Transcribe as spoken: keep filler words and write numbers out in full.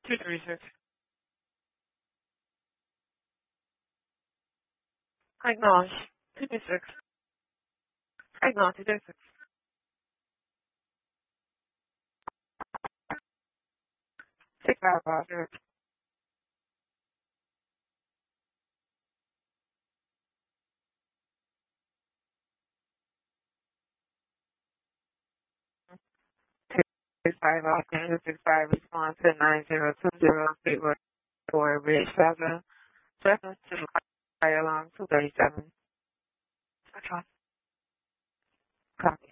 two three six. Acknowledge. two three six. Acknowledge. two three six. six five five zero. Six five Austin six five response to nine zero two zero Gateway for Bridge seven. Reference to fire alarm two thirty seven. Okay. Copy.